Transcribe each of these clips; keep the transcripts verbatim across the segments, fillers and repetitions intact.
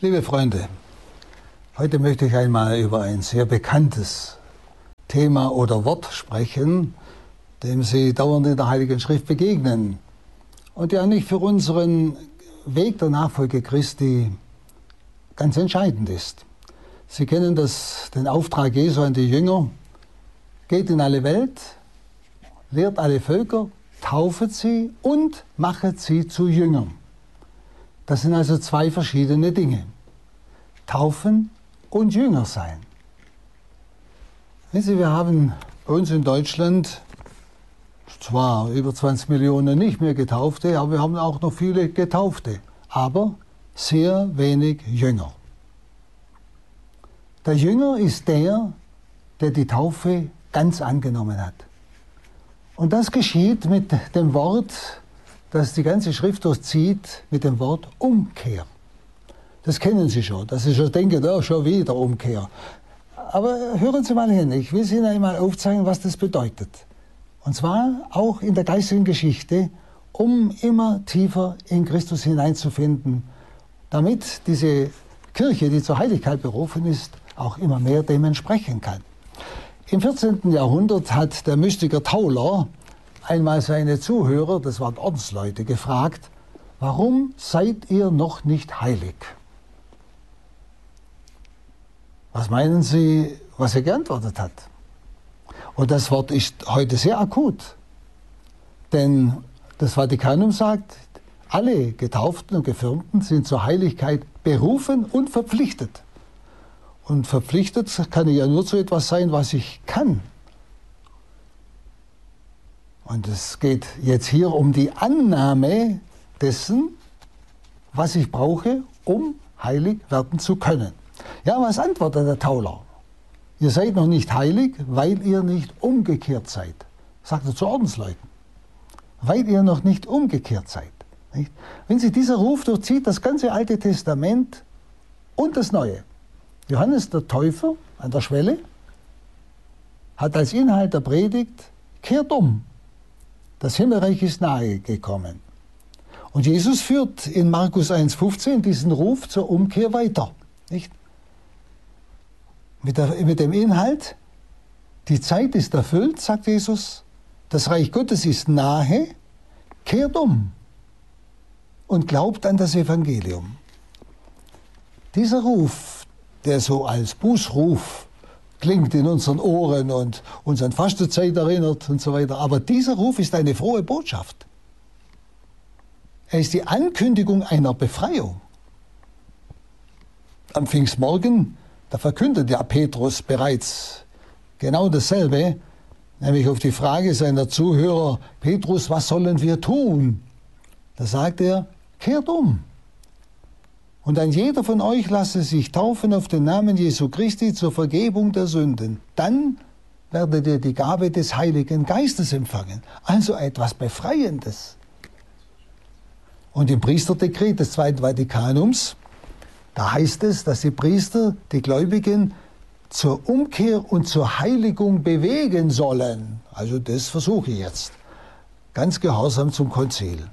Liebe Freunde, heute möchte ich einmal über ein sehr bekanntes Thema oder Wort sprechen, dem Sie dauernd in der Heiligen Schrift begegnen und der nicht für unseren Weg der Nachfolge Christi ganz entscheidend ist. Sie kennen das, den Auftrag Jesu an die Jünger: Geht in alle Welt, lehrt alle Völker, taufet sie und machet sie zu Jüngern. Das sind also zwei verschiedene Dinge. Taufen und Jünger sein. Wissen Sie, wir haben bei uns in Deutschland zwar über zwanzig Millionen nicht mehr Getaufte, aber wir haben auch noch viele Getaufte, aber sehr wenig Jünger. Der Jünger ist der, der die Taufe ganz angenommen hat. Und das geschieht mit dem Wort, das die ganze Schrift durchzieht, mit dem Wort Umkehr. Das kennen Sie schon, dass Sie schon denken, oh, schon wieder Umkehr. Aber hören Sie mal hin, ich will Sie Ihnen einmal aufzeigen, was das bedeutet. Und zwar auch in der geistigen Geschichte, um immer tiefer in Christus hineinzufinden, damit diese Kirche, die zur Heiligkeit berufen ist, auch immer mehr dem entsprechen kann. Im vierzehnten Jahrhundert hat der Mystiker Tauler einmal seine Zuhörer, das waren Ordensleute, gefragt: Warum seid ihr noch nicht heilig? Was meinen Sie, was er geantwortet hat? Und das Wort ist heute sehr akut. Denn das Vatikanum sagt, alle Getauften und Gefirmten sind zur Heiligkeit berufen und verpflichtet. Und verpflichtet kann ich ja nur zu etwas sein, was ich kann. Und es geht jetzt hier um die Annahme dessen, was ich brauche, um heilig werden zu können. Ja, was antwortet der Tauler? Ihr seid noch nicht heilig, weil ihr nicht umgekehrt seid. Sagt er zu Ordensleuten. Weil ihr noch nicht umgekehrt seid. Nicht? Wenn sich dieser Ruf durchzieht, das ganze Alte Testament und das Neue. Johannes der Täufer an der Schwelle hat als Inhalt der Predigt: Kehrt um, das Himmelreich ist nahe gekommen. Und Jesus führt in Markus eins fünfzehn diesen Ruf zur Umkehr weiter. Nicht? Mit, der, mit dem Inhalt: Die Zeit ist erfüllt, sagt Jesus, das Reich Gottes ist nahe, kehrt um und glaubt an das Evangelium. Dieser Ruf, der so als Bußruf klingt in unseren Ohren und uns an Fastenzeit erinnert und so weiter, aber dieser Ruf ist eine frohe Botschaft. Er ist die Ankündigung einer Befreiung. Am Pfingstmorgen, da verkündet ja Petrus bereits genau dasselbe, nämlich auf die Frage seiner Zuhörer: Petrus, was sollen wir tun? Da sagt er: Kehrt um. Und ein jeder von euch lasse sich taufen auf den Namen Jesu Christi zur Vergebung der Sünden. Dann werdet ihr die Gabe des Heiligen Geistes empfangen. Also etwas Befreiendes. Und im Priesterdekret des Zweiten Vatikanums, da heißt es, dass die Priester die Gläubigen zur Umkehr und zur Heiligung bewegen sollen. Also das versuche ich jetzt. Ganz gehorsam zum Konzil.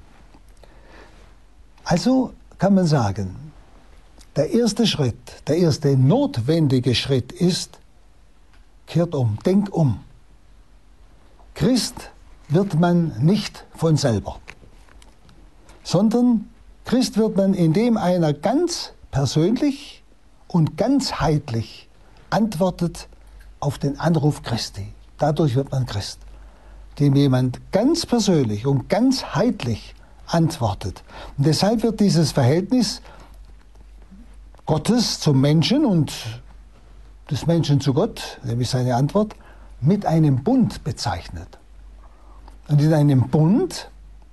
Also kann man sagen, der erste Schritt, der erste notwendige Schritt ist: Kehrt um, denk um. Christ wird man nicht von selber, sondern Christ wird man, indem einer ganz persönlich und ganzheitlich antwortet auf den Anruf Christi. Dadurch wird man Christ. Indem jemand ganz persönlich und ganzheitlich antwortet. Und deshalb wird dieses Verhältnis Gottes zum Menschen und des Menschen zu Gott, nämlich seine Antwort, mit einem Bund bezeichnet. Und in einem Bund,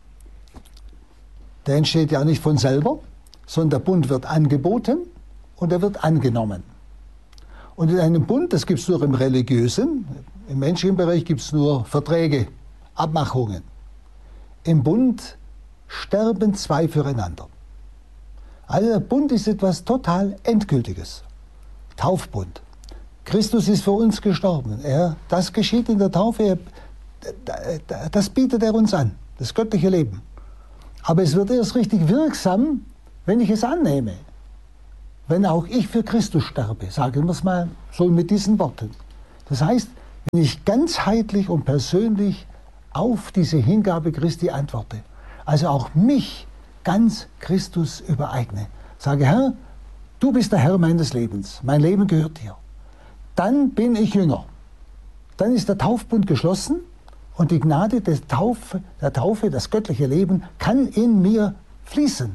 der entsteht ja nicht von selber, sondern der Bund wird angeboten und er wird angenommen. Und in einem Bund, das gibt es nur im religiösen, im menschlichen Bereich gibt es nur Verträge, Abmachungen. Im Bund sterben zwei füreinander. Also der Bund ist etwas total Endgültiges. Taufbund. Christus ist für uns gestorben. Er, das geschieht in der Taufe, er, das bietet er uns an, das göttliche Leben. Aber es wird erst richtig wirksam, wenn ich es annehme. wenn auch ich für Christus sterbe, sagen wir es mal so mit diesen Worten. Das heißt, wenn ich ganzheitlich und persönlich auf diese Hingabe Christi antworte, also auch mich ganz Christus übereigne, sage, Herr, du bist der Herr meines Lebens, mein Leben gehört dir, dann bin ich Jünger. Dann ist der Taufbund geschlossen und die Gnade der Taufe, der Taufe, das göttliche Leben, kann in mir fließen.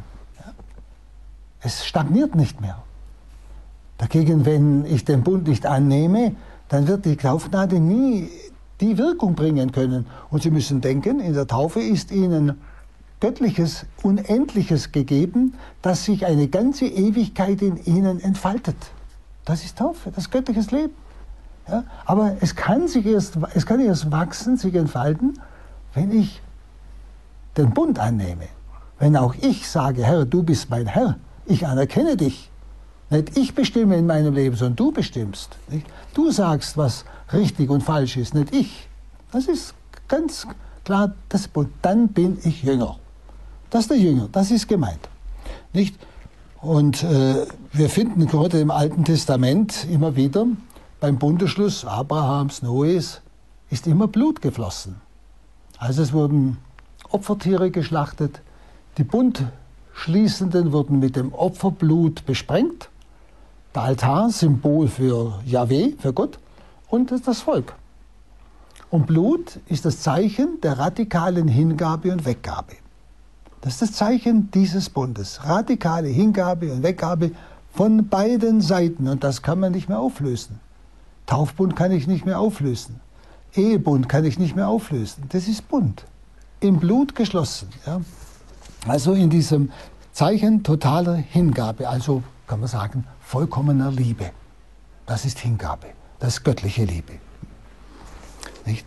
Es stagniert nicht mehr. Dagegen, wenn ich den Bund nicht annehme, dann wird die Taufgnade nie die Wirkung bringen können. Und Sie müssen denken, in der Taufe ist Ihnen Göttliches, Unendliches gegeben, dass sich eine ganze Ewigkeit in Ihnen entfaltet. Das ist Taufe, das göttliches Leben. Ja? Aber es kann, sich erst, es kann erst wachsen, sich entfalten, wenn ich den Bund annehme. Wenn auch ich sage, Herr, du bist mein Herr, ich anerkenne dich. Nicht ich bestimme in meinem Leben, sondern du bestimmst. Nicht? Du sagst, was richtig und falsch ist, nicht ich. Das ist ganz klar das Bund. Dann bin ich Jünger. Das ist der Jünger, das ist gemeint. Nicht? Und äh, wir finden gerade im Alten Testament immer wieder, beim Bundesschluss Abrahams, Noes, ist immer Blut geflossen. Also es wurden Opfertiere geschlachtet, die Bundschließenden wurden mit dem Opferblut besprengt, der Altar, Symbol für Jahwe, für Gott, und das Volk. Und Blut ist das Zeichen der radikalen Hingabe und Weggabe. Das ist das Zeichen dieses Bundes. Radikale Hingabe und Weggabe von beiden Seiten. Und das kann man nicht mehr auflösen. Taufbund kann ich nicht mehr auflösen. Ehebund kann ich nicht mehr auflösen. Das ist Bund. Im Blut geschlossen. Ja. Also in diesem Zeichen totaler Hingabe. Also kann man sagen, vollkommener Liebe. Das ist Hingabe. Das ist göttliche Liebe. Nicht?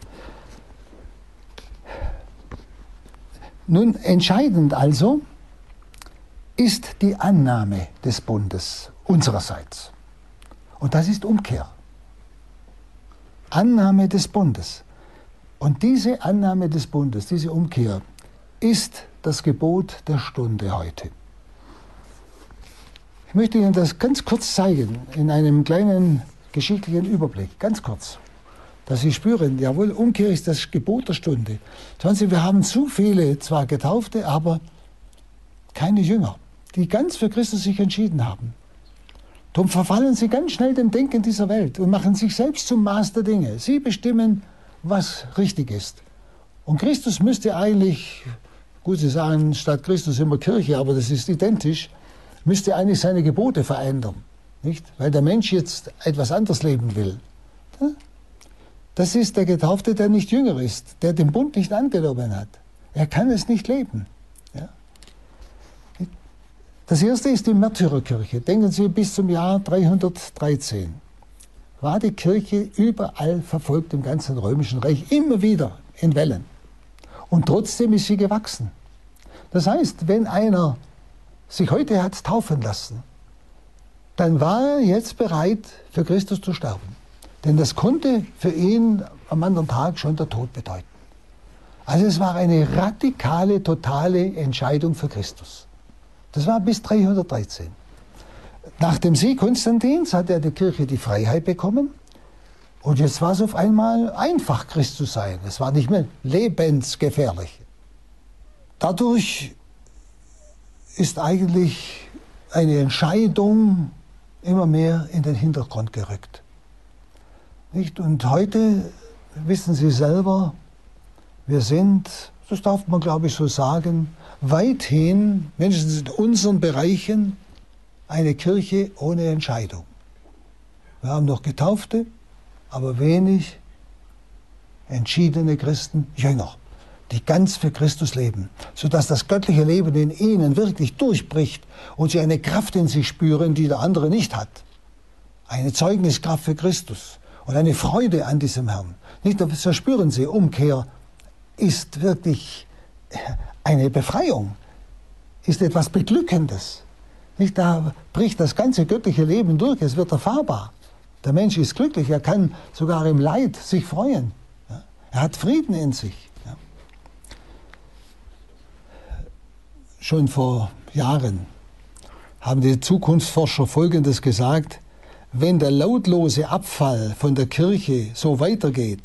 Nun, entscheidend also ist die Annahme des Bundes unsererseits. Und das ist Umkehr. Annahme des Bundes. Und diese Annahme des Bundes, diese Umkehr, ist das Gebot der Stunde heute. Ich möchte Ihnen das ganz kurz zeigen, in einem kleinen geschichtlichen Überblick, ganz kurz. Dass Sie spüren, jawohl, Umkehr ist das Gebot der Stunde. Schauen Sie, wir haben zu viele, zwar Getaufte, aber keine Jünger, die ganz für Christus sich entschieden haben. Darum verfallen sie ganz schnell dem Denken dieser Welt und machen sich selbst zum Maß der Dinge. Sie bestimmen, was richtig ist. Und Christus müsste eigentlich, gut, Sie sagen statt Christus immer Kirche, aber das ist identisch, müsste eigentlich seine Gebote verändern. Nicht? Weil der Mensch jetzt etwas anderes leben will. Das ist der Getaufte, der nicht jünger ist, der den Bund nicht angenommen hat. Er kann es nicht leben. Ja? Das erste ist die Märtyrerkirche. Denken Sie, bis zum Jahr dreihundertdreizehn war die Kirche überall verfolgt im ganzen Römischen Reich, immer wieder in Wellen. Und trotzdem ist sie gewachsen. Das heißt, wenn einer sich heute hat taufen lassen, dann war er jetzt bereit, für Christus zu sterben. Denn das konnte für ihn am anderen Tag schon der Tod bedeuten. Also es war eine radikale, totale Entscheidung für Christus. Das war bis dreihundertdreizehn. Nach dem Sieg Konstantins hat er die Kirche die Freiheit bekommen. Und jetzt war es auf einmal einfach, Christ zu sein. Es war nicht mehr lebensgefährlich. Dadurch ist eigentlich eine Entscheidung immer mehr in den Hintergrund gerückt. Nicht? Und heute wissen Sie selber, wir sind, das darf man glaube ich so sagen, weithin, mindestens in unseren Bereichen, eine Kirche ohne Entscheidung. Wir haben noch Getaufte, aber wenig entschiedene Christen, Jünger, die ganz für Christus leben, sodass das göttliche Leben in ihnen wirklich durchbricht und sie eine Kraft in sich spüren, die der andere nicht hat. Eine Zeugniskraft für Christus und eine Freude an diesem Herrn. Nicht, so spüren sie, Umkehr ist wirklich eine Befreiung, ist etwas Beglückendes. Nicht, da bricht das ganze göttliche Leben durch, es wird erfahrbar. Der Mensch ist glücklich, er kann sogar im Leid sich freuen. Ja? Er hat Frieden in sich. Ja? Schon vor Jahren haben die Zukunftsforscher Folgendes gesagt: Wenn der lautlose Abfall von der Kirche so weitergeht,